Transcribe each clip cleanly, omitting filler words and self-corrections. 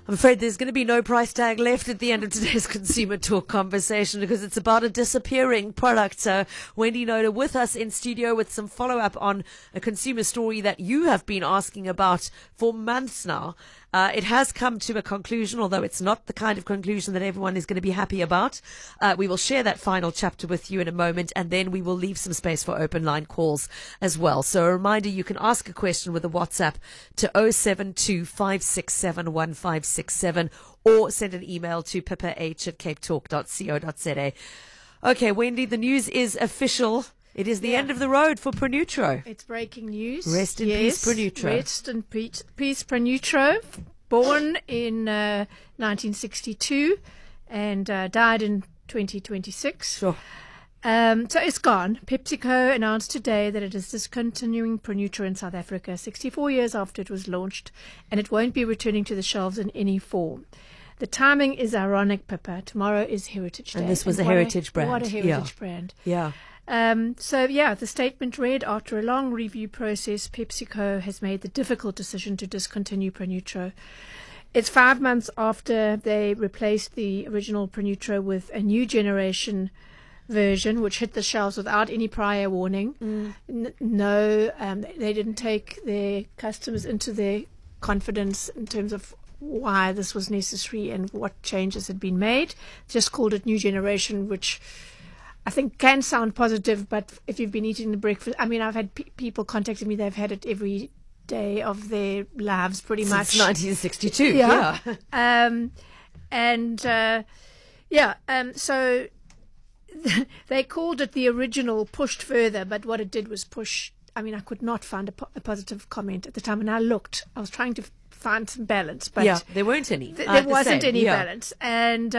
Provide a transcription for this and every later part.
I'm afraid there's going to be no price tag left at the end of today's Consumer Talk conversation because it's about a disappearing product. So Wendy Knowler with us in studio with some follow-up on a consumer story that you have been asking about for months now. It has come to a conclusion, although it's not the kind of conclusion that everyone is going to be happy about. We will share that final chapter with you in a moment, and then we will leave some space for open line calls as well. So a reminder, you can ask a question with a WhatsApp to 072 567 1567 or send an email to pippa@capetalk.co.za. Okay, Wendy, the news is official. It is the end of the road for Pronutro. It's breaking news. Rest in peace, Pronutro. Rest in peace, Pronutro. Born in 1962 and died in 2026. Sure. So it's gone. PepsiCo announced today that it is discontinuing Pronutro in South Africa 64 years after it was launched, and it won't be returning to the shelves in any form. The timing is ironic, Pippa. Tomorrow is Heritage Day. And this was a heritage brand. What a heritage brand. Yeah. The statement read, after a long review process, PepsiCo has made the difficult decision to discontinue Pronutro. It's 5 months after they replaced the original Pronutro with a new generation version, which hit the shelves without any prior warning. They didn't take their customers into their confidence in terms of why this was necessary and what changes had been made. Just called it new generation, which I think can sound positive, but if you've been eating the breakfast, I mean, I've had people contacting me, they've had it every day of their lives pretty much. Since 1962, yeah. So they called it the original pushed further, but what it did was push. I mean, I could not find a positive comment at the time, and I was trying to find some balance, but there weren't any. There wasn't any balance, and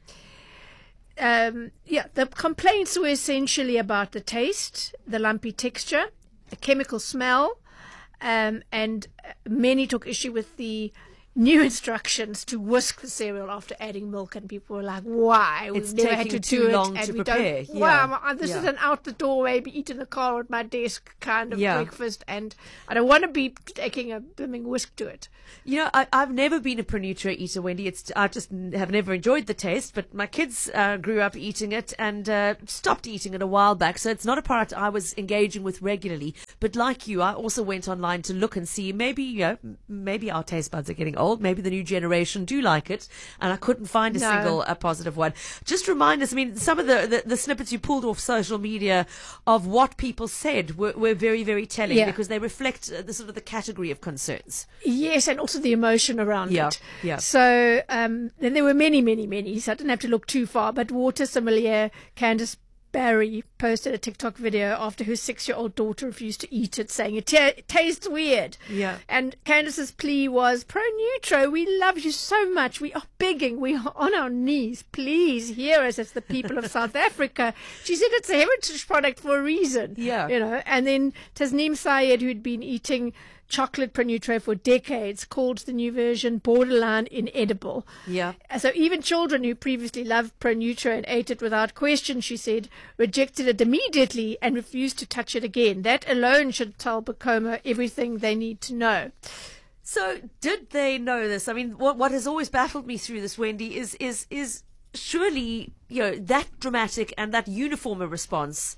the complaints were essentially about the taste, the lumpy texture, the chemical smell, and many took issue with the new instructions to whisk the cereal after adding milk, and people were like, why? It's We've never had taking to too do long it, to and we prepare. don't. Wow, this is an out the door, maybe eat in the car at my desk kind of breakfast, and I don't want to be taking a blooming whisk to it. You know, I've never been a Pronutro eater, Wendy. I just have never enjoyed the taste, but my kids grew up eating it and stopped eating it a while back, so it's not a product I was engaging with regularly. But like you, I also went online to look and see maybe our taste buds are getting old, maybe the new generation do like it, and I couldn't find a single positive one. Just remind us, I mean, some of the snippets you pulled off social media of what people said were very, very telling because they reflect the sort of the category of concerns. Yes, and also the emotion around it. Yeah. So then there were many, many, many, so I didn't have to look too far, but water sommelier Candice Barry posted a TikTok video after her 6-year-old daughter refused to eat it, saying it tastes weird. Yeah. And Candice's plea was, Pronutro, we love you so much. We are begging. We are on our knees. Please hear us as the people of South Africa. She said it's a heritage product for a reason. Yeah. And then Tasneem Syed, who'd been eating chocolate Pronutro for decades, called the new version borderline inedible. Yeah. So even children who previously loved Pronutro and ate it without question, she said, rejected it immediately and refused to touch it again. That alone should tell Bacomo everything they need to know. So did they know this? I mean, what has always baffled me through this, Wendy, is surely, that dramatic and that uniform a response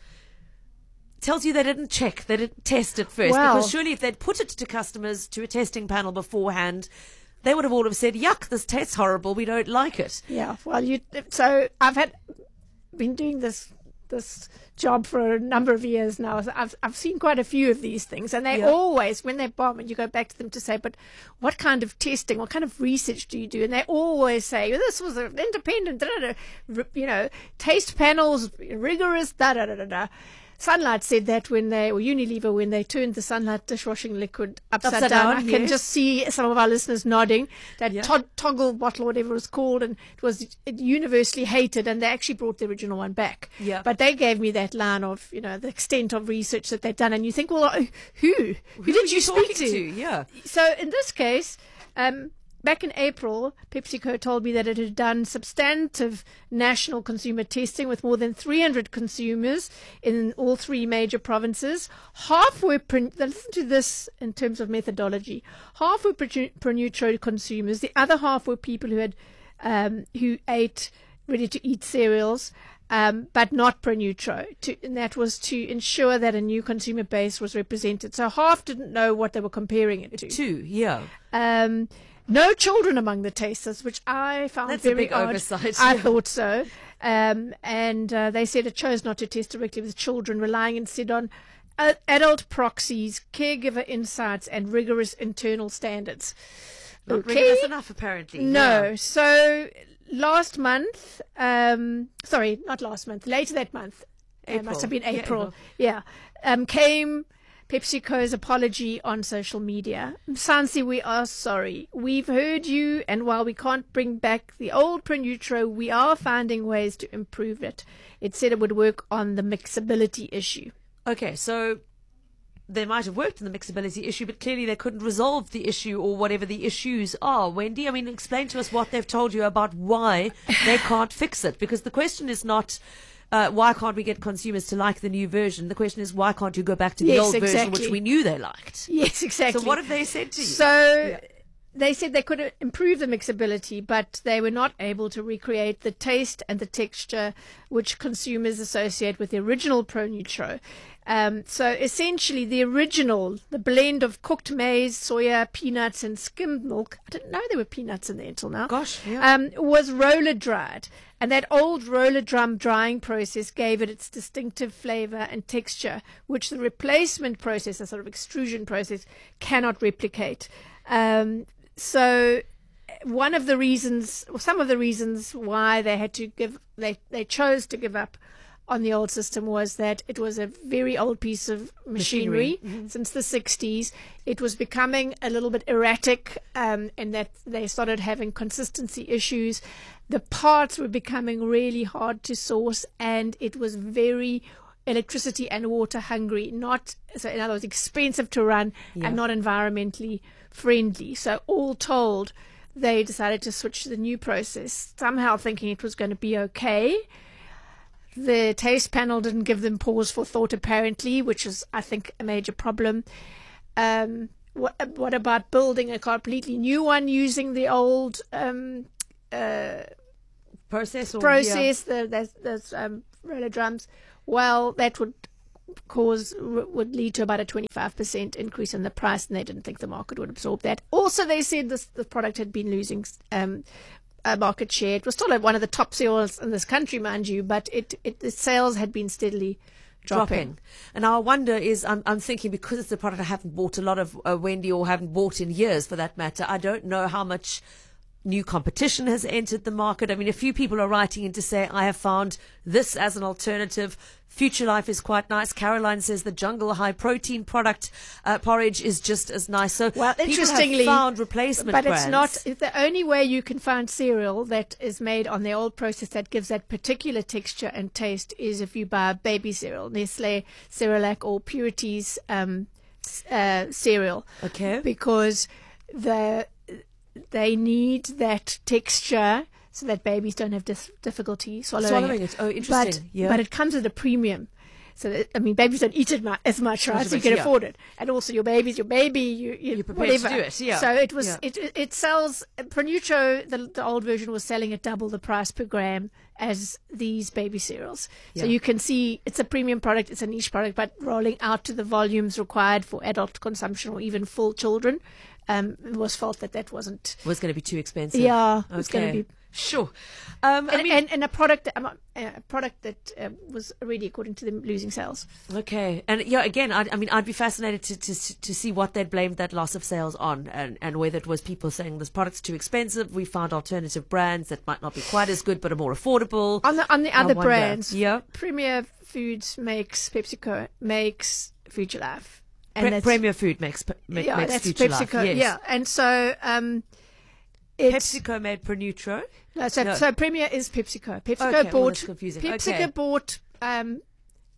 tells you they didn't check, they didn't test it first. Because surely if they'd put it to customers, to a testing panel beforehand, they would have all have said, yuck, this tastes horrible, we don't like it. Yeah, well, so I've been doing this job for a number of years now. So I've seen quite a few of these things, and they always, when they bomb, and you go back to them to say, but what kind of testing, what kind of research do you do? And they always say, this was an independent, taste panels, rigorous, da-da-da-da-da. Sunlight said that Unilever, when they turned the Sunlight dishwashing liquid upside down. I can just see some of our listeners nodding. That toggle bottle, whatever it was called, and it was universally hated, and they actually brought the original one back. Yeah. But they gave me that line of, the extent of research that they'd done, and you think, well, who did you speak to? Yeah. So in this case, back in April, PepsiCo told me that it had done substantive national consumer testing with more than 300 consumers in all 3 major provinces. Half were, listen to this in terms of methodology, half were Pronutro consumers, the other half were people who had who ate ready-to-eat cereals, but not Pronutro, and that was to ensure that a new consumer base was represented. So half didn't know what they were comparing it to. Yeah. No children among the tasters, which I found That's very a big odd. oversight. I thought so. And they said it chose not to test directly with children, relying instead on adult proxies, caregiver insights, and rigorous internal standards. Not rigorous enough, apparently. No. Yeah. So last month, sorry, not last month, later that month, it must have been April. Came PepsiCo's apology on social media. Msansi, we are sorry. We've heard you, and while we can't bring back the old Pronutro, we are finding ways to improve it. It said it would work on the mixability issue. Okay, so they might have worked on the mixability issue, but clearly they couldn't resolve the issue or whatever the issues are. Wendy, I mean, explain to us what they've told you about why they can't fix it, because the question is not why can't we get consumers to like the new version? The question is, why can't you go back to the old version, which we knew they liked? Yes, exactly. So what have they said to you? So they said they could improve the mixability, but they were not able to recreate the taste and the texture which consumers associate with the original Pronutro. So essentially the original, the blend of cooked maize, soya, peanuts and skimmed milk, I didn't know there were peanuts in there until now, was roller dried. And that old roller drum drying process gave it its distinctive flavor and texture, which the replacement process, a sort of extrusion process, cannot replicate. So one of the reasons, or some of the reasons why they had to they chose to give up on the old system was that it was a very old piece of machinery. Since the 60s. It was becoming a little bit erratic, and that they started having consistency issues. The parts were becoming really hard to source, and it was very electricity and water hungry, so in other words, expensive to run and not environmentally friendly. So all told, they decided to switch to the new process, somehow thinking it was going to be okay. The taste panel didn't give them pause for thought, apparently, which is, I think, a major problem. What about building a completely new one using the old process? Those roller drums. Well, that would lead to about a 25% increase in the price, and they didn't think the market would absorb that. Also, they said the product had been losing market share. It was still one of the top sales in this country, mind you, but the sales had been steadily dropping. And I wonder I'm thinking, because it's a product I haven't bought a lot of, Wendy, or haven't bought in years for that matter, I don't know how much new competition has entered the market. I mean, a few people are writing in to say, I have found this as an alternative. Future Life is quite nice. Caroline says the Jungle high protein product porridge is just as nice. So interestingly, people have found replacement but brands. It's the only way you can find cereal that is made on the old process that gives that particular texture and taste is if you buy baby cereal, Nestle, Cerelac, or Purity's cereal. Okay. Because they need that texture so that babies don't have difficulty swallowing it. Oh, interesting. But it comes at a premium. So, babies don't eat it as much, right? So you can afford it. And also your baby, you're prepared whatever. to do it, yeah. So it was, it sells, Pronutro, the old version was selling at double the price per gram as these baby cereals. So you can see it's a premium product, it's a niche product, but rolling out to the volumes required for adult consumption or even full children, it was felt that was going to be too expensive. Yeah, it was going to be. Sure. And a product that was already, according to them, losing sales. Okay. And again, I'd be fascinated to see what they'd blamed that loss of sales on, and whether it was people saying this product's too expensive. We found alternative brands that might not be quite as good but are more affordable. On the other brands, Premier Foods makes, PepsiCo makes Future Life. And Premier Food makes that's Future PepsiCo, Life. Yes. Yeah, and so PepsiCo made Pronutro. So Premier is PepsiCo. PepsiCo bought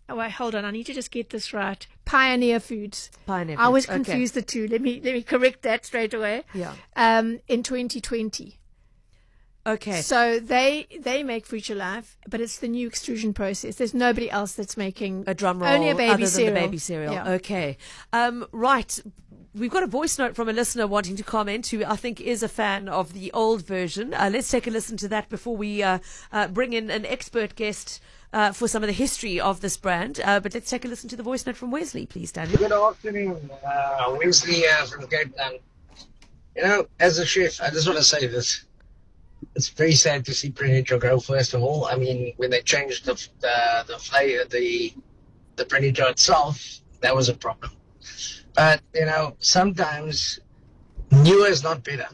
Oh, wait, hold on. I need to just get this right. Pioneer Foods. Pioneer I always Foods, okay. confuse the two. Let me correct that straight away. Yeah. In 2020. Okay. So they make Future Life, but it's the new extrusion process. There's nobody else that's making A drum roll only a baby other cereal. than the baby cereal. Yeah. Okay. Right. We've got a voice note from a listener wanting to comment who I think is a fan of the old version. Let's take a listen to that before we bring in an expert guest for some of the history of this brand. But let's take a listen to the voice note from Wesley, please, Daniel. Good afternoon, Wesley from Cape Town. You know, as a chef, I just want to say this. It's very sad to see Prenutro go, first of all. I mean, when they changed the flavor, the Prenutro itself, that was a problem. But, you know, sometimes newer is not better.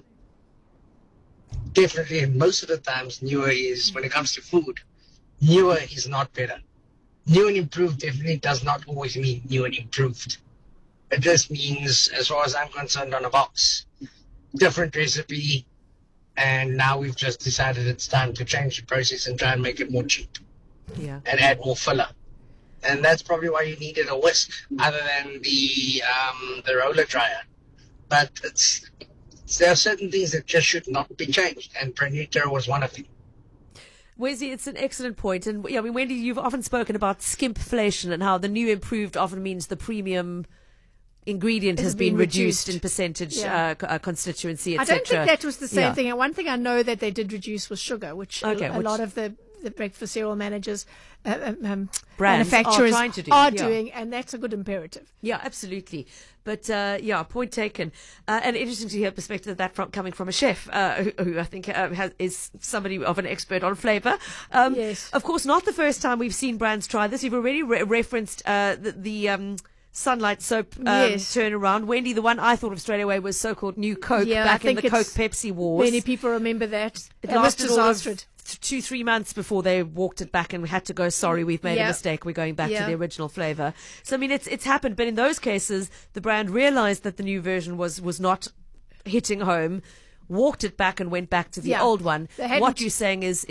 Definitely, most of the times, newer is, when it comes to food, newer is not better. New and improved definitely does not always mean new and improved. It just means, as far as I'm concerned, on a box, different recipe, and now we've just decided it's time to change the process and try and make it more cheap. Yeah. And add more filler. And that's probably why you needed a whisk other than the roller dryer. But there are certain things that just should not be changed, and Prenutro was one of them. Wesley, it's an excellent point. And I mean, Wendy, you've often spoken about skimpflation and how the new improved often means the premium ingredient has been reduced in percentage constituency, etc. I don't think that was the same Yeah. thing. And one thing I know that they did reduce was sugar, which a which lot of the breakfast cereal managers, brands manufacturers are trying to do. are Yeah. doing, and that's a good imperative. Yeah, absolutely. But point taken. And interesting to hear a perspective of that coming from a chef, who I think is somebody of an expert on flavour. Yes. Of course, not the first time we've seen brands try this. You've already referenced the Sunlight soap Yes. turnaround. Wendy, the one I thought of straight away was so-called New Coke Yeah, I back in think the it's- Coke-Pepsi wars. Many people remember that. It It was lasted all of disastrous. 2-3 months before they walked it back and had to go, sorry, we've made a Yeah. mistake, we're going back to Yeah. the original flavour. So I mean, it's happened, but in those cases the brand realised that the new version was not hitting home, walked it back and went back to the Yeah. old one. They hadn't- What you're saying is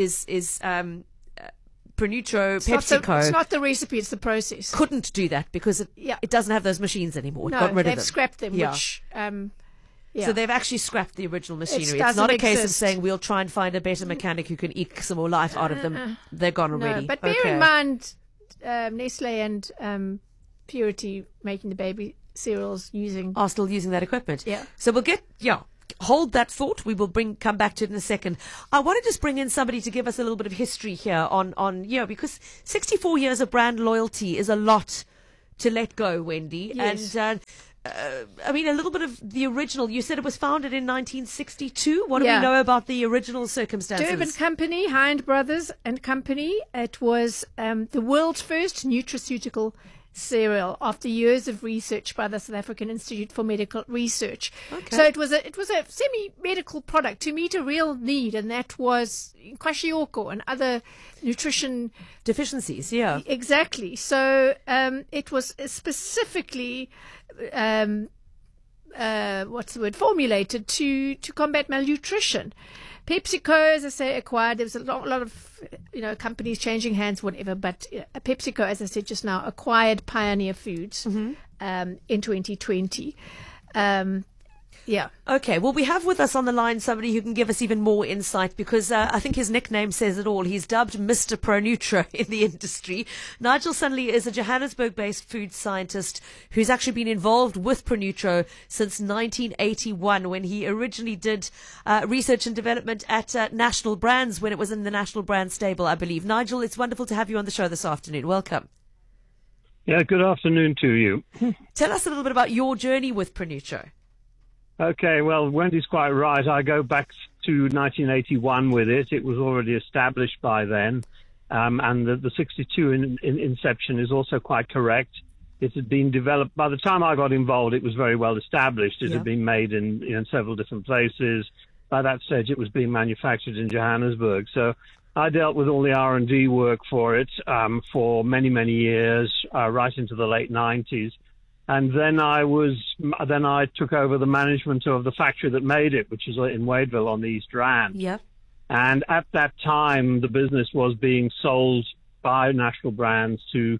Prenutro, It's not PepsiCo it's not the recipe, it's the process. couldn't do that because Yeah. it doesn't have those machines anymore. It No, got rid of they've them. scrapped them, Yeah. which So they've actually scrapped the original machinery. It's doesn't not a case of exist. saying we'll try and find a better mechanic who can eke some more life out of them. They're gone already. No, but bear Okay. in mind, Nestle and Purity making the baby cereals using. Are still using that equipment. Yeah. So we'll hold that thought. We will come back to it in a second. I want to just bring in somebody to give us a little bit of history here on because 64 years of brand loyalty is a lot to let go, Wendy. Yes. And I mean, a little bit of the original. You said it was founded in 1962. What do Yeah. we know about the original circumstances? Durban Company, Hind Brothers and Company. It was the world's first nutraceutical cereal after years of research by the South African Institute for Medical Research. Okay. So it was a semi-medical product to meet a real need, and that was kwashiorkor and other nutrition. Deficiencies, yeah. Exactly. So it was specifically formulated to combat malnutrition. PepsiCo, as I say, acquired. There was a lot of companies changing hands, whatever. But PepsiCo, as I said just now, acquired Pioneer Foods in 2020. Yeah. Okay, well, we have with us on the line somebody who can give us even more insight because I think his nickname says it all. He's dubbed Mr. Pronutro in the industry. Nigel Sunley is a Johannesburg-based food scientist who's actually been involved with Pronutro since 1981 when he originally did research and development at National Brands when it was in the National Brand stable, I believe. Nigel, it's wonderful to have you on the show this afternoon. Welcome. Yeah, good afternoon to you. Tell us a little bit about your journey with Pronutro. Okay, well, Wendy's quite right. I go back to 1981 with it. It was already established by then. And the 62 in inception is also quite correct. It had been developed, by the time I got involved, it was very well established. It had been made in several different places. By that stage, it was being manufactured in Johannesburg. So I dealt with all the R&D work for it for many, many years, right into the late 90s. And then I took over the management of the factory that made it, which is in Wadeville on the East Rand. Yeah. And at that time, the business was being sold by National Brands to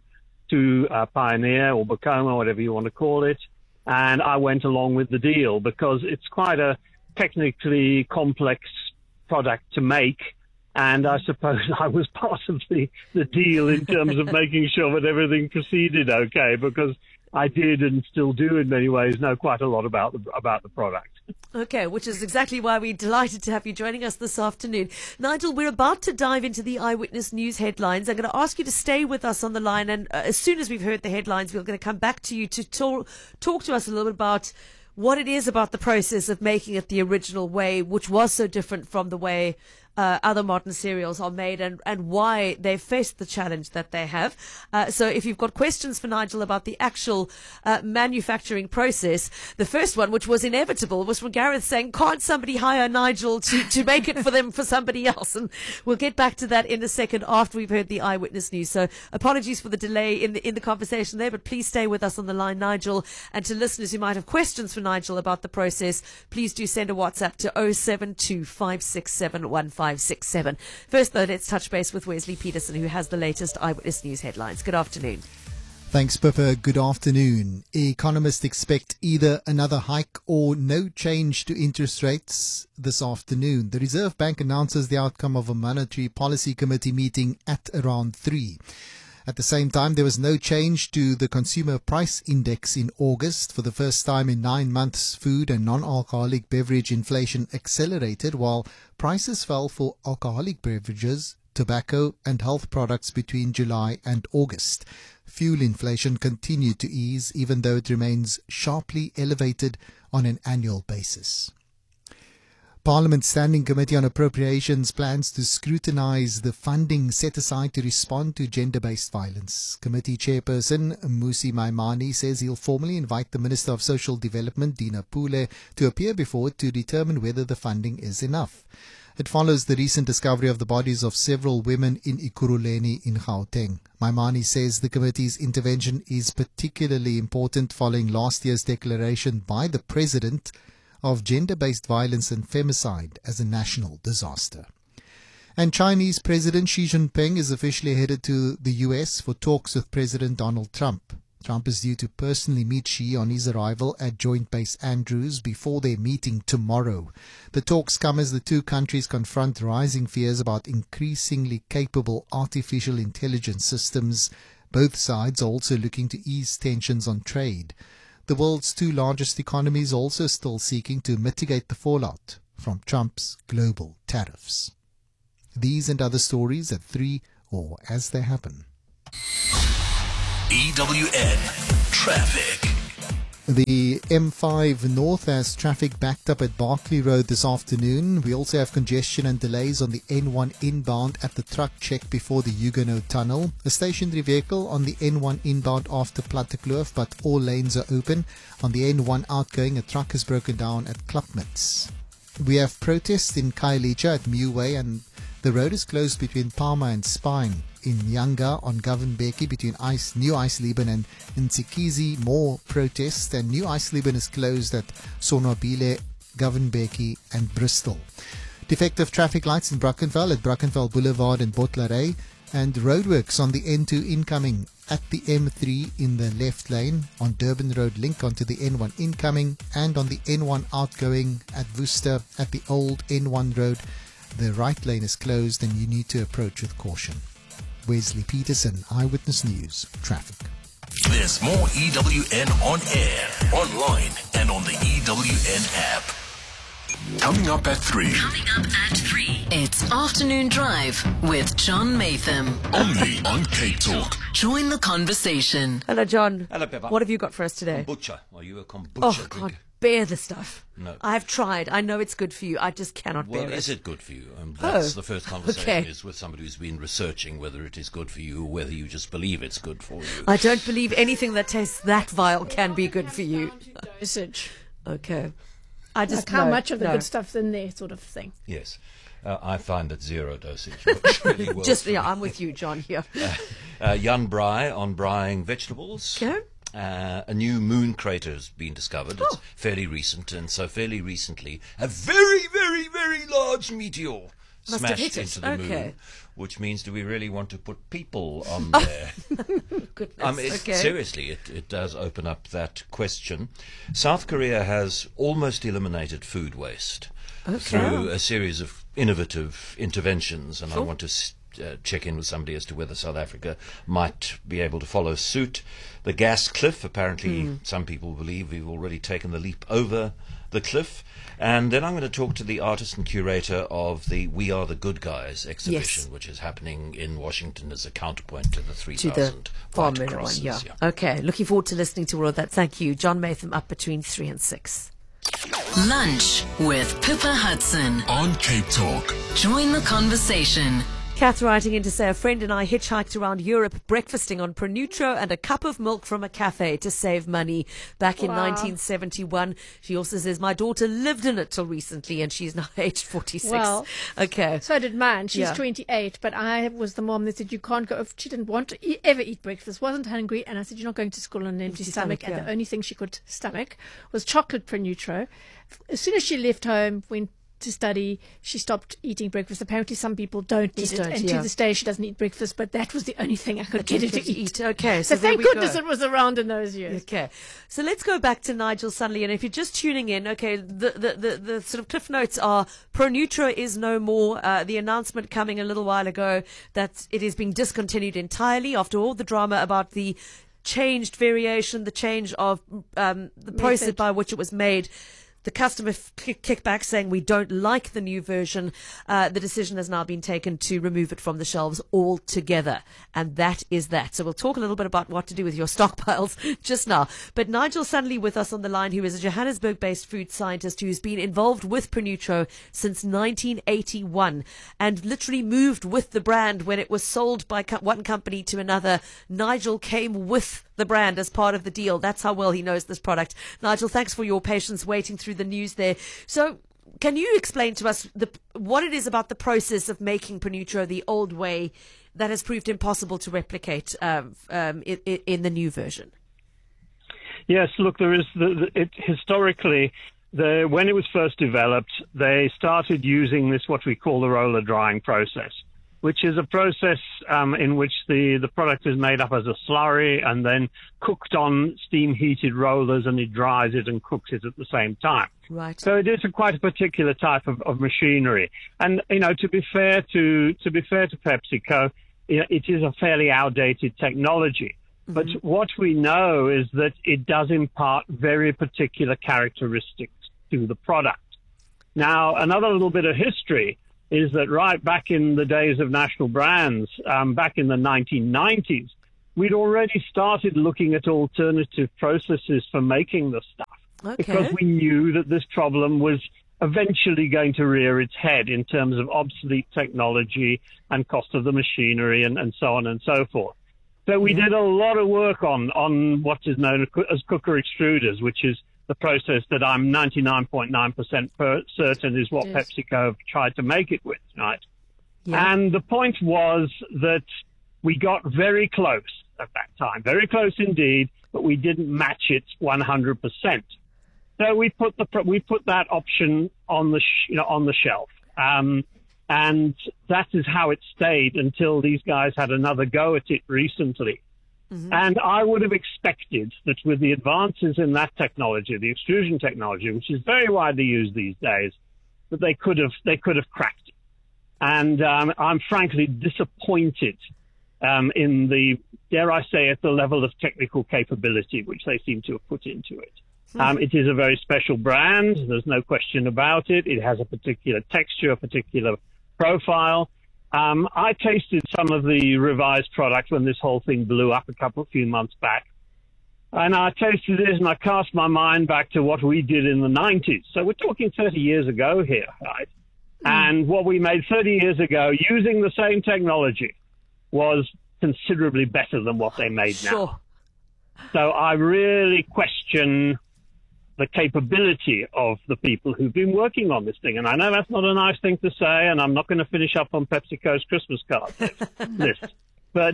to Pioneer or Bacoma, whatever you want to call it, and I went along with the deal because it's quite a technically complex product to make. And I suppose I was part of the deal in terms of making sure that everything proceeded okay, because I did and still do in many ways know quite a lot about the product. Okay, which is exactly why we're delighted to have you joining us this afternoon. Nigel, we're about to dive into the Eyewitness News headlines. I'm going to ask you to stay with us on the line, and as soon as we've heard the headlines, we're going to come back to you to talk to us a little bit about what it is about the process of making it the original way, which was so different from the way other modern cereals are made, and why they've faced the challenge that they have. So if you've got questions for Nigel about the actual manufacturing process, the first one, which was inevitable, was from Gareth saying, can't somebody hire Nigel to make it for them for somebody else? And we'll get back to that in a second after we've heard the Eyewitness News. So apologies for the delay in the conversation there, but please stay with us on the line, Nigel. And to listeners who might have questions for Nigel about the process, please do send a WhatsApp to 072-567-1567. First, though, let's touch base with Wesley Peterson, who has the latest Eyewitness News headlines. Good afternoon. Thanks, Pippa. Good afternoon. Economists expect either another hike or no change to interest rates this afternoon. The Reserve Bank announces the outcome of a Monetary Policy Committee meeting at around 3. At the same time, there was no change to the Consumer Price Index in August. For the first time in 9 months, food and non-alcoholic beverage inflation accelerated, while prices fell for alcoholic beverages, tobacco and health products between July and August. Fuel inflation continued to ease, even though it remains sharply elevated on an annual basis. Parliament's Standing Committee on Appropriations plans to scrutinise the funding set aside to respond to gender-based violence. Committee Chairperson Mmusi Maimane says he'll formally invite the Minister of Social Development, Dina Pule, to appear before it to determine whether the funding is enough. It follows the recent discovery of the bodies of several women in Ekurhuleni in Gauteng. Maimane says the committee's intervention is particularly important following last year's declaration by the President of gender-based violence and femicide as a national disaster. And Chinese President Xi Jinping is officially headed to the US for talks with President Donald Trump. Trump is due to personally meet Xi on his arrival at Joint Base Andrews before their meeting tomorrow. The talks come as the two countries confront rising fears about increasingly capable artificial intelligence systems. Both sides are also looking to ease tensions on trade. The world's two largest economies also still seeking to mitigate the fallout from Trump's global tariffs. These and other stories at 3 or as they happen. EWN Traffic. The M5 North has traffic backed up at Barclay Road this afternoon. We also have congestion and delays on the N1 inbound at the truck check before the Huguenot Tunnel. A stationary vehicle on the N1 inbound after Plattekloof, but all lanes are open. On the N1 outgoing, a truck is broken down at Klapmuts. We have protests in Khayelitsha at Meway, and the road is closed between Palmer and Spine. In Nyanga on Govan-Beki between New Eisleben and Ntsikizi, more protests, and New Eisleben is closed at Sonwabile, Govan-Beki and Bristol. Defective traffic lights in Brackenfell at Brackenfell Boulevard and Botlare, and roadworks on the N2 incoming at the M3 in the left lane, on Durban Road link onto the N1 incoming, and on the N1 outgoing at Worcester at the old N1 road. The right lane is closed and you need to approach with caution. Wesley Peterson, Eyewitness News, Traffic. There's more EWN on air, online, and on the EWN app. Coming up at 3. It's Afternoon Drive with John Maytham. Only on Cape Talk. Join the conversation. Hello, John. Hello, Pepper. What have you got for us today? Kombucha. Are you a kombucha Oh, drinker? can't bear the stuff. No. I've tried. I know it's good for you. I just cannot Well, bear it. is it good for you? That's the first conversation okay. is with somebody who's been researching whether it is good for you or whether you just believe it's good for you. I don't believe anything that tastes that vile can be good for you. Dosage. Okay. I just Like how no, much of the no. good stuff's in there, sort of thing. Yes. I find that zero dosage works really well. Just for yeah, me. I'm with you, John. Here. Jan Braai on braaiing vegetables. Okay. A new moon crater has been discovered. It's fairly recent, and so fairly recently, a very, very, very large meteor Must have smashed hit it. into the Okay. moon, which means do we really want to put people on there? Goodness. Okay. Seriously, it does open up that question. South Korea has almost eliminated food waste through a series of innovative interventions, and I want to check in with somebody as to whether South Africa might be able to follow suit. The gas cliff, apparently some people believe we've already taken the leap over the cliff. And then I'm going to talk to the artist and curator of the We Are the Good Guys exhibition, which is happening in Washington as a counterpoint to the 3,000 White Crosses. Yeah. Okay, looking forward to listening to all of that. Thank you. John Matham up between 3 and 6. Lunch with Pippa Hudson. On Cape Talk. Join the conversation. Kath writing in to say, a friend and I hitchhiked around Europe breakfasting on Pronutro and a cup of milk from a cafe to save money back in 1971. She also says, my daughter lived in it till recently and she's now aged 46. Well, okay. So did mine. She's Yeah. 28, but I was the mom that said you can't go. If she didn't want to ever eat breakfast, wasn't hungry, and I said you're not going to school on an empty stomach. And the only thing she could stomach was chocolate Pronutro. As soon as she left home, went to study, she stopped eating breakfast. Apparently some people don't eat it, and to this day she doesn't eat breakfast, but that was the only thing I could get her to eat. Okay, So there thank we goodness go. it was around in those years. Okay, so let's go back to Nigel Sunley, and if you're just tuning in, okay, the sort of cliff notes are Pronutro is no more. The announcement coming a little while ago that it is being discontinued entirely after all the drama about the changed variation, the change of the process by which it was made. The customer kicked back saying we don't like the new version. The decision has now been taken to remove it from the shelves altogether. And that is that. So we'll talk a little bit about what to do with your stockpiles just now. But Nigel Sunley with us on the line, who is a Johannesburg-based food scientist who's been involved with Pronutro since 1981 and literally moved with the brand when it was sold by one company to another. Nigel came with the brand as part of the deal. That's how well he knows this product. Nigel, thanks for your patience waiting through the news there. So can you explain to us what it is about the process of making Pronutro the old way that has proved impossible to replicate in the new version? Yes, look, there is historically, when it was first developed, they started using this, what we call the roller drying process, which is a process in which the product is made up as a slurry and then cooked on steam-heated rollers, and it dries it and cooks it at the same time. Right. So it is quite a particular type of machinery. And, to be fair to PepsiCo, it is a fairly outdated technology. But what we know is that it does impart very particular characteristics to the product. Now, another little bit of history is that right back in the days of national brands, back in the 1990s, we'd already started looking at alternative processes for making the stuff because we knew that this problem was eventually going to rear its head in terms of obsolete technology and cost of the machinery and so on and so forth. So we did a lot of work on what is known as cooker extruders, which is the process that I'm 99.9% certain is what PepsiCo have tried to make it with, right? Yeah. And the point was that we got very close at that time, very close indeed, but we didn't match it 100%. So we put that option on the shelf, and that is how it stayed until these guys had another go at it recently. And I would have expected that with the advances in that technology, the extrusion technology, which is very widely used these days, that they could have cracked it. And I'm frankly disappointed in the, dare I say it, the level of technical capability which they seem to have put into it. It is a very special brand. There's no question about it. It has a particular texture, a particular profile. I tasted some of the revised product when this whole thing blew up a few months back. And I tasted it and I cast my mind back to what we did in the 90s. So we're talking 30 years ago here, right? And what we made 30 years ago using the same technology was considerably better than what they made now. So I really question the capability of the people who've been working on this thing. And I know that's not a nice thing to say, and I'm not going to finish up on PepsiCo's Christmas card list. But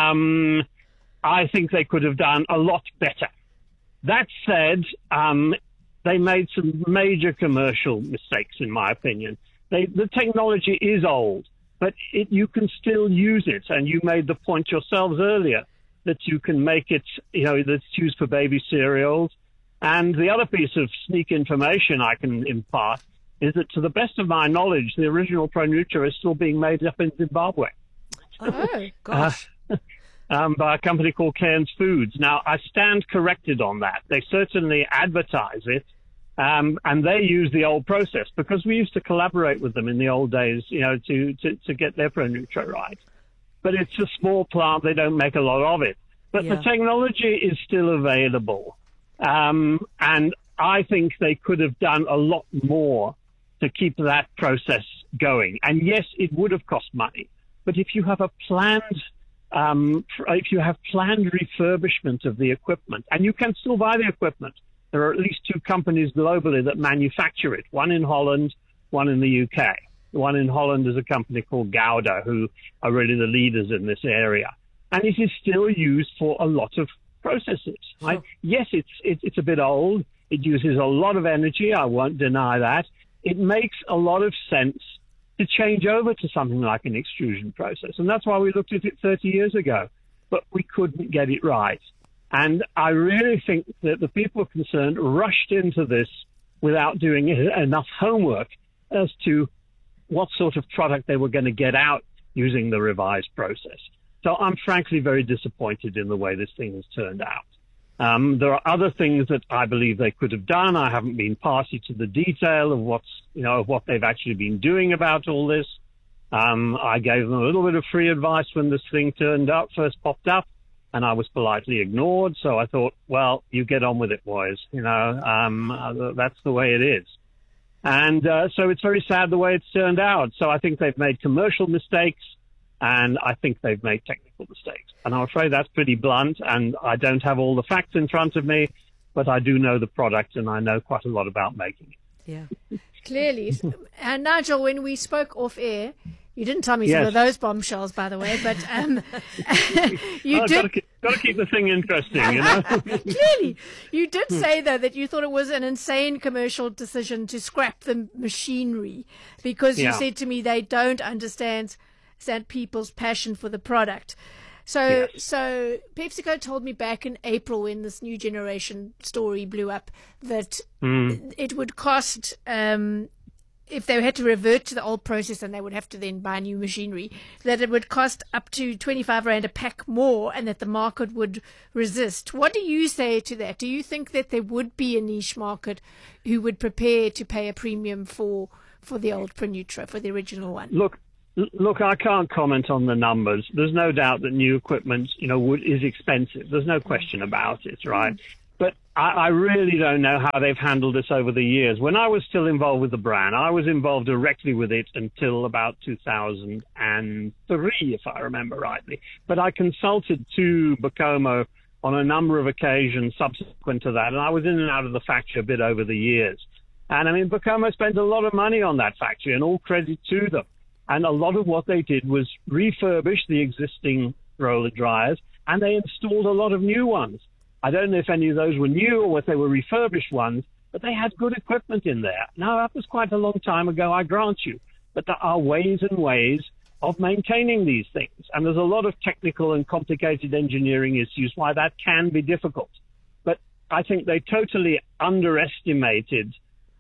I think they could have done a lot better. That said, they made some major commercial mistakes, in my opinion. The technology is old, but you can still use it. And you made the point yourselves earlier that you can make it, that's used for baby cereals. And the other piece of sneak information I can impart is that, to the best of my knowledge, the original ProNutra is still being made up in Zimbabwe. Oh, gosh. By a company called Cairns Foods. Now, I stand corrected on that. They certainly advertise it, and they use the old process, because we used to collaborate with them in the old days, to get their ProNutra right. But it's a small plant. They don't make a lot of it. But the technology is still available. And I think they could have done a lot more to keep that process going. And yes, it would have cost money. But if you have a planned refurbishment of the equipment, and you can still buy the equipment, there are at least 2 companies globally that manufacture it, one in Holland, one in the UK. The one in Holland is a company called Gouda, who are really the leaders in this area. And it is still used for a lot of processes. Right? Yes, it's a bit old. It uses a lot of energy. I won't deny that. It makes a lot of sense to change over to something like an extrusion process. And that's why we looked at it 30 years ago. But we couldn't get it right. And I really think that the people concerned rushed into this without doing enough homework as to what sort of product they were going to get out using the revised process. So I'm frankly very disappointed in the way this thing has turned out. There are other things that I believe they could have done. I haven't been party to the detail of what they've actually been doing about all this. I gave them a little bit of free advice when this thing first popped up, and I was politely ignored. So I thought, well, you get on with it, boys. That's the way it is. And so it's very sad the way it's turned out. So I think they've made commercial mistakes, and I think they've made technical mistakes. And I'm afraid that's pretty blunt, and I don't have all the facts in front of me, but I do know the product, and I know quite a lot about making it. Yeah. Clearly. And Nigel, when we spoke off air, you didn't tell me some of those bombshells, by the way, but you did. Got to keep the thing interesting, Clearly, you did say though that you thought it was an insane commercial decision to scrap the machinery, because you said to me they don't understand people's passion for the product. So PepsiCo told me back in April, when this new generation story blew up, that it would cost, if they had to revert to the old process and they would have to then buy new machinery, that it would cost up to 25 Rand a pack more, and that the market would resist. What do you say to that? Do you think that there would be a niche market who would prepare to pay a premium for the old ProNutra, for the original one? Look, I can't comment on the numbers. There's no doubt that new equipment, is expensive. There's no question about it, right? But I really don't know how they've handled this over the years. When I was still involved with the brand, I was involved directly with it until about 2003, if I remember rightly. But I consulted to Bacomo on a number of occasions subsequent to that, and I was in and out of the factory a bit over the years. And I mean, Bacomo spent a lot of money on that factory, and all credit to them. And a lot of what they did was refurbish the existing roller dryers, and they installed a lot of new ones. I don't know if any of those were new or if they were refurbished ones, but they had good equipment in there. Now, that was quite a long time ago, I grant you, but there are ways and ways of maintaining these things. And there's a lot of technical and complicated engineering issues why that can be difficult. But I think they totally underestimated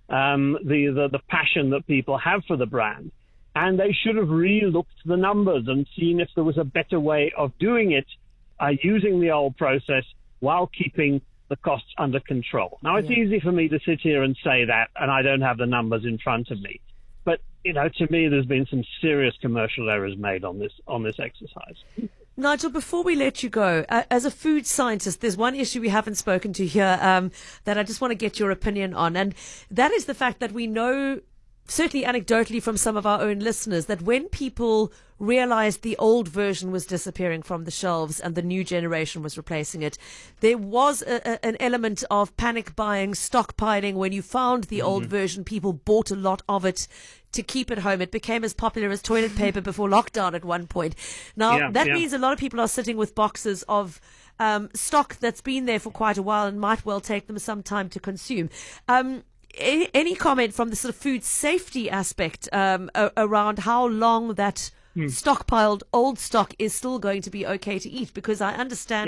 the passion that people have for the brand. And they should have re-looked the numbers and seen if there was a better way of doing it using the old process while keeping the costs under control. Now, it's easy for me to sit here and say that, and I don't have the numbers in front of me. But, to me, there's been some serious commercial errors made on this exercise. Nigel, before we let you go, as a food scientist, there's one issue we haven't spoken to here that I just want to get your opinion on, and that is the fact that we know, certainly anecdotally from some of our own listeners, that when people realized the old version was disappearing from the shelves and the new generation was replacing it, there was an element of panic buying, stockpiling. When you found the old version, people bought a lot of it to keep at home. It became as popular as toilet paper before lockdown at one point. Now, that means a lot of people are sitting with boxes of stock that's been there for quite a while and might well take them some time to consume. any comment from the sort of food safety aspect around how long that stockpiled old stock is still going to be okay to eat? Because I understand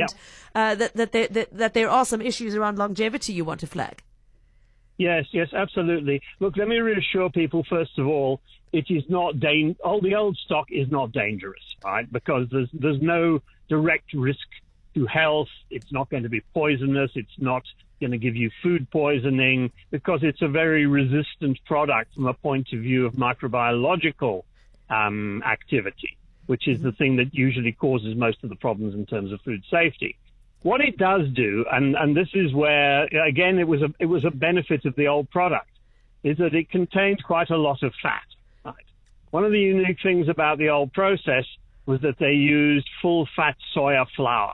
that there are some issues around longevity you want to flag. Yes, absolutely. Look, let me reassure people, first of all, it is not all the old stock is not dangerous, right? Because there's no direct risk to health. It's not going to be poisonous. It's not going to give you food poisoning, because it's a very resistant product from a point of view of microbiological activity, which is the thing that usually causes most of the problems in terms of food safety. What it does do, and this is where, again, it was a benefit of the old product, is that it contained quite a lot of fat. Right? One of the unique things about the old process was that they used full-fat soya flour.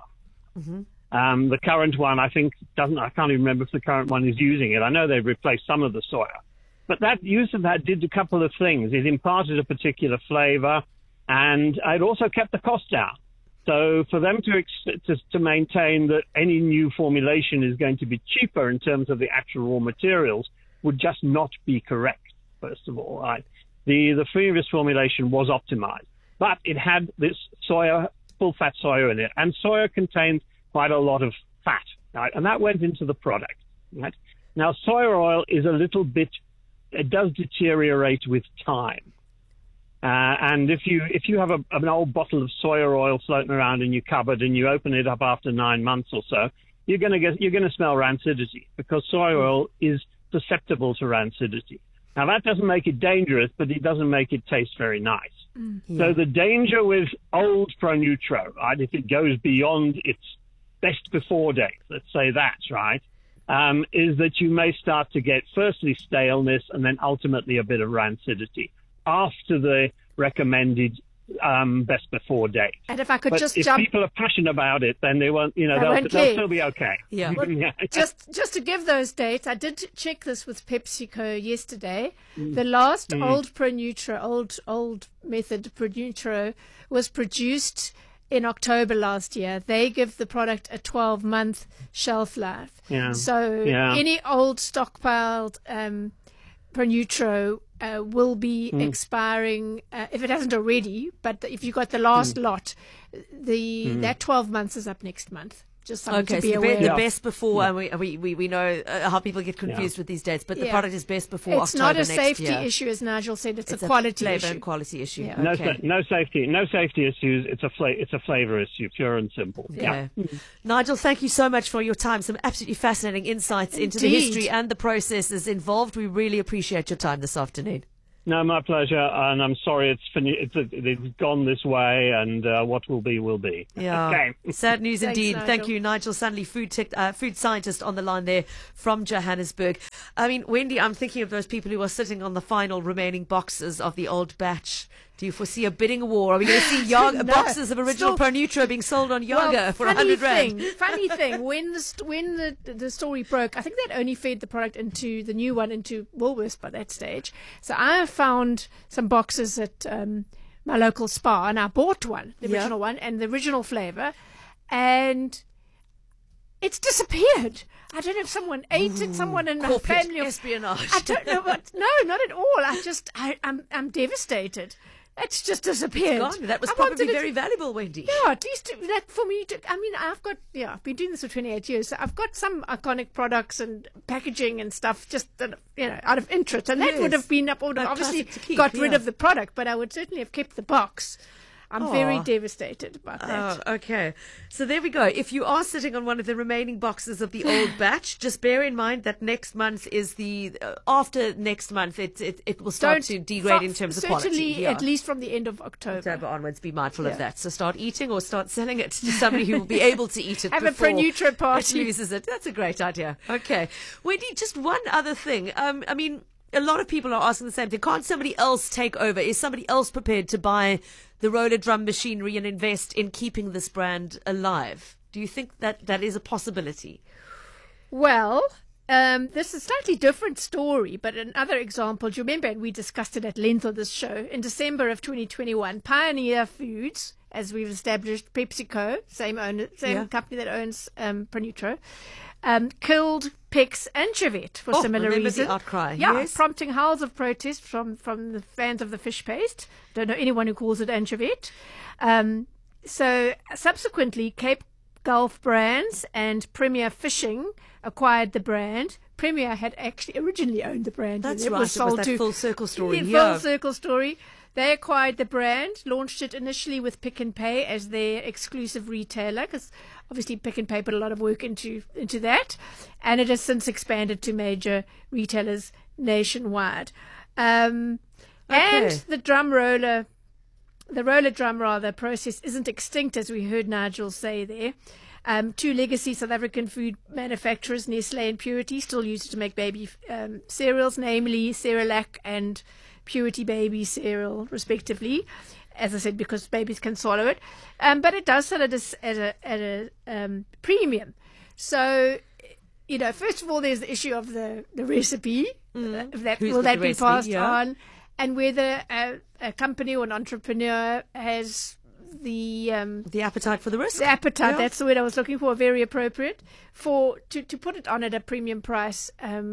The current one, I think, I can't even remember if the current one is using it. I know they've replaced some of the soya. But that use of that did a couple of things. It imparted a particular flavor, and it also kept the cost down. So for them to maintain that any new formulation is going to be cheaper in terms of the actual raw materials would just not be correct, first of all. Right? The previous formulation was optimized, but it had this soya, full-fat soya in it, and soya contained quite a lot of fat, right? And that went into the product. Right? Now, soya oil is a little bit, it does deteriorate with time. And if you have an old bottle of soya oil floating around in your cupboard and you open it up after 9 months or so, you're going to smell rancidity, because soya oil is susceptible to rancidity. Now, that doesn't make it dangerous, but it doesn't make it taste very nice. So the danger with old ProNutro, right, if it goes beyond its best before date, let's say that, right, is that you may start to get firstly staleness and then ultimately a bit of rancidity after the recommended best before date. And if I could if people are passionate about it, then they won't, they'll still be okay. Yeah. Well, just to give those dates, I did check this with PepsiCo yesterday. The last old ProNutro, old method ProNutro was produced in October last year. They give the product a 12-month shelf life. So any old stockpiled ProNutro will be expiring if it hasn't already. But if you got the last lot, that 12 months is up next month. Just something to be aware of. The best before, and we know how people get confused with these dates, but the product is best before it's October not a next safety year. issue, as Nigel said. It's a quality flavor issue. and quality issue. Yeah. Okay. No safety issues. It's a flavor issue, pure and simple. Yeah. Nigel, thank you so much for your time. Some absolutely fascinating insights into the history and the processes involved. We really appreciate your time this afternoon. No, my pleasure, and I'm sorry it's gone this way, and what will be will be. Yeah, okay. Sad news Thanks, indeed. Nigel. Thank you, Nigel Sunley, food scientist on the line there from Johannesburg. I mean, Wendy, I'm thinking of those people who are sitting on the final remaining boxes of the old batch. Do you foresee a bidding war? Are we going to see boxes of original ProNutro being sold on Yaga for 100 rand? Funny thing, when the story broke, I think they'd only fed the product into the new one into Woolworths by that stage. So I found some boxes at my local Spar, and I bought one, the original one, and the original flavor, and it's disappeared. I don't know if someone ate it, someone in my family. Espionage. I don't know what. No, not at all. I'm devastated. It's just disappeared. It's gone. That was probably very valuable, Wendy. Yeah, at least that for me. I've been doing this for 28 years. So I've got some iconic products and packaging and stuff just out of interest, and that would have been up. Obviously, got rid of the product, but I would certainly have kept the box. I'm very devastated about that. Oh, okay. So there we go. If you are sitting on one of the remaining boxes of the old batch, just bear in mind that next month is after next month, it will start to degrade in terms of quality. Certainly, at least from the end of October onwards, be mindful of that. So start eating or start selling it to somebody who will be able to eat it Have a ProNutro party. It loses it. That's a great idea. Okay. Wendy, just one other thing. I mean, a lot of people are asking the same thing. Can't somebody else take over? Is somebody else prepared to buy the roller drum machinery and invest in keeping this brand alive? Do you think that is a possibility? Well, this is a slightly different story, but another example. Do you remember, and we discussed it at length on this show, in December of 2021, Pioneer Foods, as we've established, PepsiCo, same company that owns Pronutro, killed Pex and Chivette for similar reasons. The outcry. Yeah, yes. prompting howls of protest from the fans of the fish paste. Don't know anyone who calls it anchovette. So subsequently, Cape Gulf Brands and Premier Fishing acquired the brand. Premier had actually originally owned the brand. That's it right. was sold it was that full circle story. Full circle story. They acquired the brand, launched it initially with Pick n Pay as their exclusive retailer, because obviously Pick n Pay put a lot of work into that, and it has since expanded to major retailers nationwide. And the roller drum process isn't extinct, as we heard Nigel say there. Two legacy South African food manufacturers, Nestle and Purity, still use it to make baby cereals, namely Cerelac and Purity Baby cereal, respectively. As I said, because babies can swallow it, but it does sell it at a premium. So, first of all, there's the issue of the recipe. Will that be passed on, and whether a company or an entrepreneur has the appetite for the risk. The appetite, that's the word I was looking for. Very appropriate to put it on at a premium price.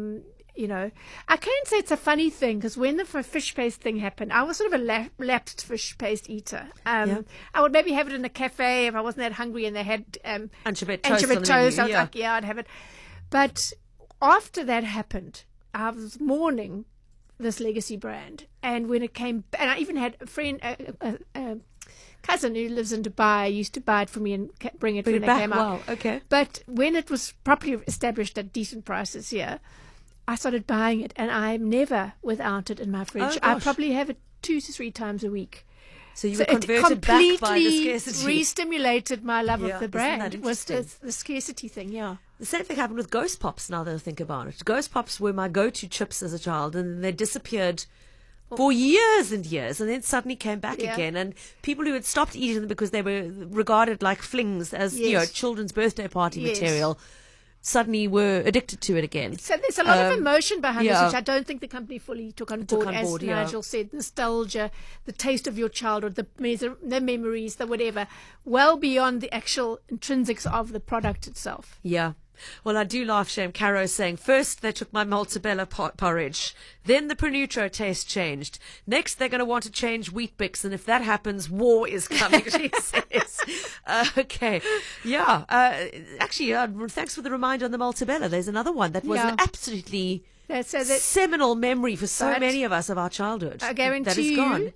I can't say it's a funny thing, because when the fish paste thing happened, I was sort of a lapsed fish paste eater. I would maybe have it in a cafe if I wasn't that hungry and they had anchovette toast. I was like, I'd have it. But after that happened, I was mourning this legacy brand. And when it came, and I even had a friend, a cousin who lives in Dubai, used to buy it for me and bring it when it came out. Wow, okay. But when it was properly established at decent prices here, I started buying it, and I'm never without it in my fridge. I probably have it 2 to 3 times a week. So you were converted back by the scarcity. Re-stimulated my love of the brand. It was the scarcity thing, The same thing happened with Ghost Pops, now that I think about it. Ghost Pops were my go-to chips as a child, and they disappeared for years and years, and then suddenly came back again. And people who had stopped eating them because they were regarded like flings, as children's birthday party material, suddenly were addicted to it again. So there's a lot of emotion behind this, which I don't think the company fully took on board. As Nigel said, nostalgia, the taste of your childhood, the memories, the whatever, well beyond the actual intrinsics of the product itself. Yeah. Well, I do laugh, Shame. Caro saying, first they took my Maltabella porridge, then the Pronutro taste changed. Next, they're going to want to change Wheat Bix, and if that happens, war is coming, she says. Okay. Yeah. Actually, thanks for the reminder on the Maltabella. There's another one that was an absolutely seminal memory for so many of us of our childhood. I guarantee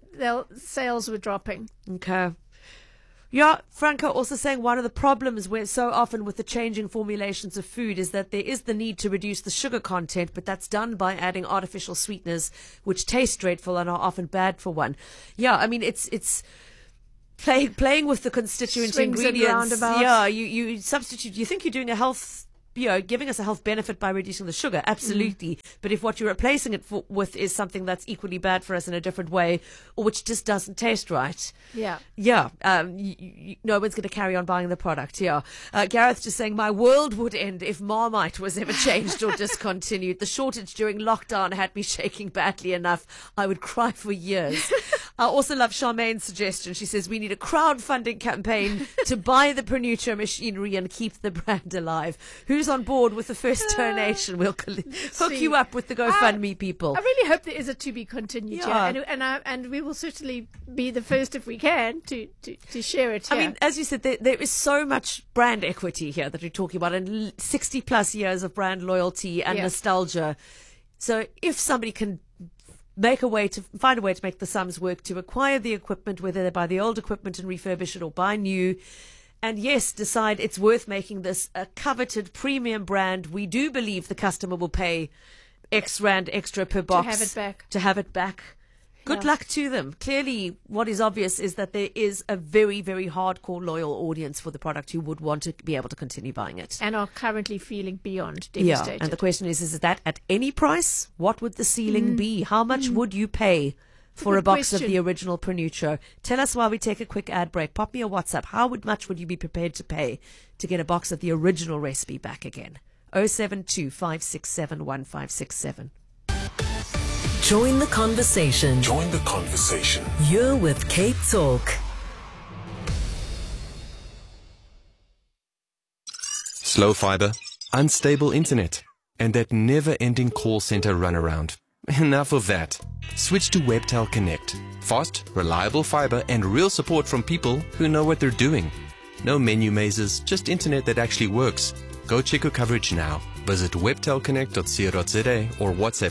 sales were dropping. Okay. Yeah, Franco also saying one of the problems so often with the changing formulations of food is that there is the need to reduce the sugar content, but that's done by adding artificial sweeteners, which taste dreadful and are often bad for one. Yeah, I mean, it's playing with the constituent ingredients. Yeah, you substitute. You think you're doing a health, giving us a health benefit by reducing the sugar, absolutely. But if what you're replacing it with is something that's equally bad for us in a different way, or which just doesn't taste right, no one's going to carry on buying the product. Gareth just saying, my world would end if Marmite was ever changed or discontinued. The shortage during lockdown had me shaking badly enough. I would cry for years. I also love Charmaine's suggestion. She says we need a crowdfunding campaign to buy the Pronutro machinery and keep the brand alive. Who's on board with the first donation? We'll hook you up with the GoFundMe people. I really hope there is a to be continued, and we will certainly be the first if we can to share it. I mean, as you said, there is so much brand equity here that we're talking about, and 60 plus years of brand loyalty and nostalgia. So if somebody can find a way to make the sums work to acquire the equipment, whether they buy the old equipment and refurbish it or buy new, and decide it's worth making this a coveted premium brand, we do believe the customer will pay X rand extra per box to have it back. Good luck to them. Clearly, what is obvious is that there is a very, very hardcore loyal audience for the product who would want to be able to continue buying it. And are currently feeling beyond devastated. Yeah, and the question is that at any price? What would the ceiling be? How much would you pay for a box of the original Pronutro? Tell us while we take a quick ad break. Pop me a WhatsApp. How much would you be prepared to pay to get a box of the original recipe back again? 072 567 1567. Join the conversation. Join the conversation. You're with Cape Talk. Slow fiber, unstable internet, and that never-ending call center runaround. Enough of that. Switch to Webtel Connect. Fast, reliable fiber and real support from people who know what they're doing. No menu mazes, just internet that actually works. Go check your coverage now. Visit webtelconnect.co.za or WhatsApp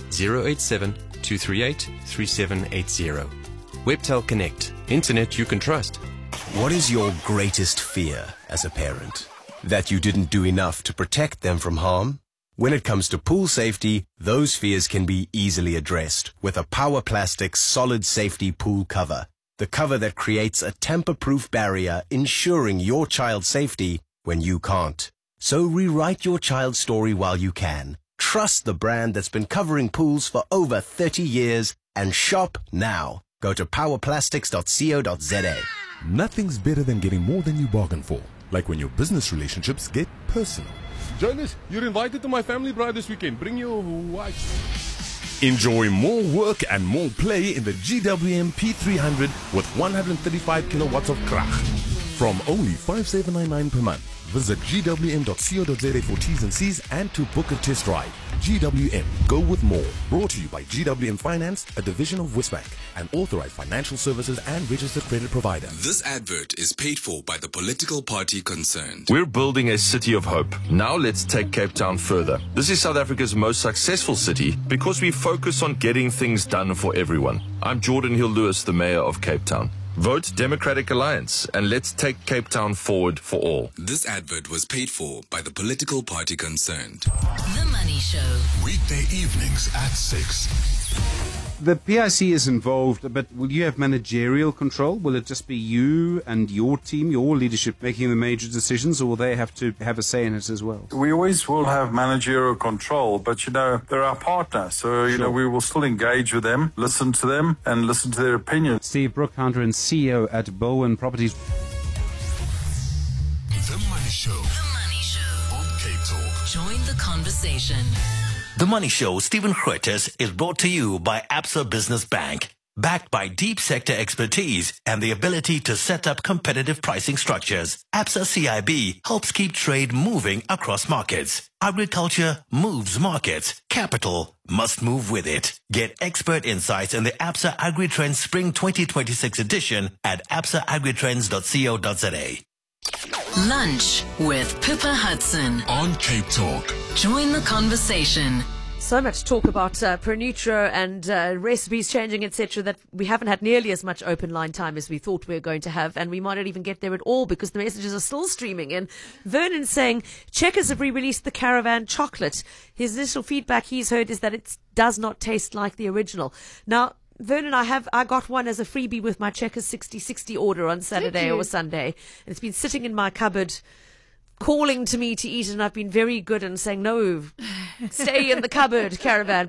087-238-3780. Webtel Connect. Internet you can trust. What is your greatest fear as a parent? That you didn't do enough to protect them from harm? When it comes to pool safety, those fears can be easily addressed with a Power Plastics solid safety pool cover. The cover that creates a tamper-proof barrier ensuring your child's safety when you can't. So rewrite your child's story while you can. Trust the brand that's been covering pools for over 30 years and shop now. Go to powerplastics.co.za. Nothing's better than getting more than you bargained for. Like when your business relationships get personal. Jonas, you're invited to my family bride this weekend. Bring your wife. Enjoy more work and more play in the GWM P300 with 135 kilowatts of krag. From only 5,799 per month. Visit gwm.co.za for T's and C's and to book a test ride. GWM, go with more. Brought to you by GWM Finance, a division of Westbank, an authorized financial services and registered credit provider. This advert is paid for by the political party concerned. We're building a city of hope. Now let's take Cape Town further. This is South Africa's most successful city because we focus on getting things done for everyone. I'm Jordan Hill-Lewis, the mayor of Cape Town. Vote Democratic Alliance and let's take Cape Town forward for all. This advert was paid for by the political party concerned. The Money Show. Weekday evenings at 6. The PIC is involved, but will you have managerial control? Will it just be you and your team, your leadership, making the major decisions, or will they have to have a say in it as well? We always will have managerial control, but, they're our partner. So, we will still engage with them, listen to them, and listen to their opinions. Steve Brookhunter and CEO at Bowen Properties. The Money Show. The Money Show. On Cape Talk. Join the conversation. The Money Show, Stephen Grootes, is brought to you by Absa Business Bank. Backed by deep sector expertise and the ability to set up competitive pricing structures, Absa CIB helps keep trade moving across markets. Agriculture moves markets. Capital must move with it. Get expert insights in the Absa AgriTrends Spring 2026 edition at absaagritrends.co.za. Lunch with Pippa Hudson. On Cape Talk. Join the conversation. So much talk about Pronutro and recipes changing, etc., that we haven't had nearly as much open line time as we thought we were going to have, and we might not even get there at all because the messages are still streaming in. Vernon saying, Checkers have re-released the Caravan chocolate. His initial feedback he's heard is that it does not taste like the original. Now, Vernon, I got one as a freebie with my Checkers 60/60 order on Saturday or Sunday. And it's been sitting in my cupboard calling to me to eat, and I've been very good and saying, no, stay in the cupboard, Caravan.